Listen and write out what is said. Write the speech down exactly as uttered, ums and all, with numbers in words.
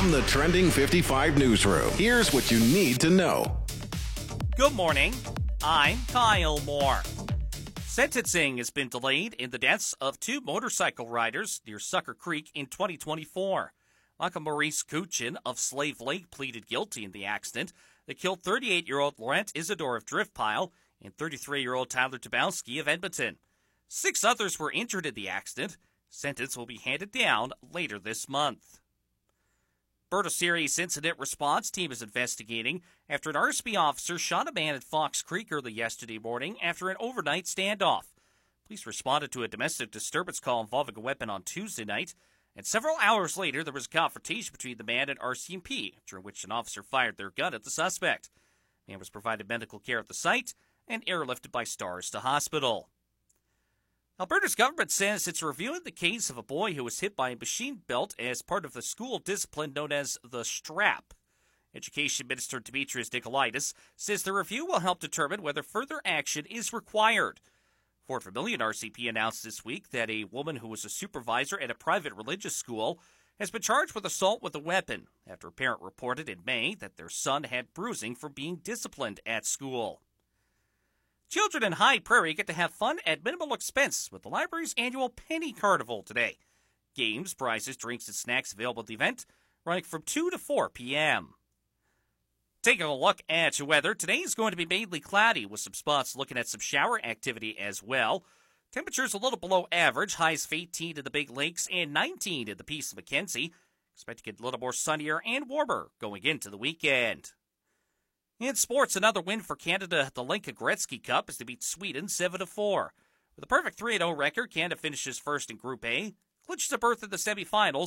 From the Trending fifty-five newsroom, here's what you need to know. Good morning. I'm Kyle Moore. Sentencing has been delayed in the deaths of two motorcycle riders near Sucker Creek in twenty twenty-four. Michael Maurice Kuchin of Slave Lake pleaded guilty in the accident that killed thirty-eight-year-old Laurent Isidore of Driftpile and thirty-three-year-old Tyler Tabowski of Edmonton. Six others were injured in the accident. Sentence will be handed down later this month. Alberta Serious Incident Response Team is investigating after an R S P officer shot a man at Fox Creek early yesterday morning after an overnight standoff. Police responded to a domestic disturbance call involving a weapon on Tuesday night, and several hours later there was a confrontation between the man and R C M P, during which an officer fired their gun at the suspect. The man was provided medical care at the site and airlifted by Stars to hospital. Alberta's government says it's reviewing the case of a boy who was hit by a machine belt as part of the school discipline known as the strap. Education Minister Demetrius Nicolaitis says the review will help determine whether further action is required. Fort Vermilion R C P announced this week that a woman who was a supervisor at a private religious school has been charged with assault with a weapon after a parent reported in May that their son had bruising from being disciplined at school. Children in High Prairie get to have fun at minimal expense with the library's annual Penny Carnival today. Games, prizes, drinks, and snacks available at the event, running from two to four p.m. Taking a look at your weather, today is going to be mainly cloudy with some spots looking at some shower activity as well. Temperatures a little below average, highs of eighteen in the Big Lakes and nineteen in the Peace of Mackenzie. Expect to get a little more sunnier and warmer going into the weekend. In sports, another win for Canada at the Linka Gretzky Cup as they beat Sweden seven to four. With a perfect three and oh record, Canada finishes first in Group A, clinches a berth in the semifinals,